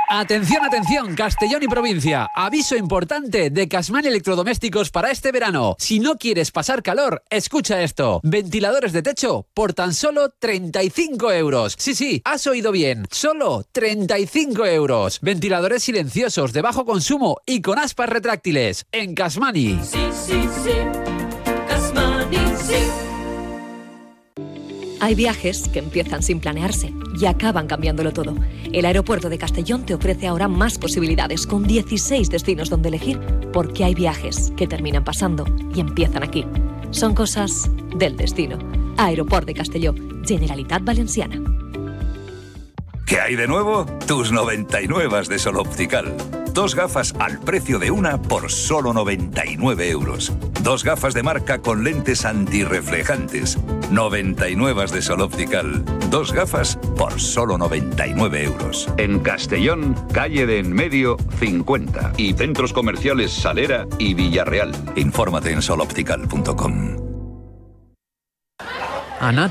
Atención, atención, Castellón y provincia. Aviso importante de Casmani Electrodomésticos para este verano. Si no quieres pasar calor, escucha esto. Ventiladores de techo por tan solo 35 euros. Sí, has oído bien. Solo 35 euros. Ventiladores silenciosos de bajo consumo y con aspas retráctiles. En Casmani. Sí. Casmani, sí. Hay viajes que empiezan sin planearse y acaban cambiándolo todo. El aeropuerto de Castellón te ofrece ahora más posibilidades, con 16 destinos donde elegir, porque hay viajes que terminan pasando y empiezan aquí. Son cosas del destino. Aeroport de Castelló, Generalitat Valenciana. ¿Qué hay de nuevo? Tus 99 de Sol Optical. 2 gafas al precio de una por solo 99 euros. 2 gafas de marca con lentes antirreflejantes. 99 de Sol Optical. 2 gafas por solo 99 euros. En Castellón, calle de Enmedio 50. Y centros comerciales Salera y Villarreal. Infórmate en soloptical.com. Ana,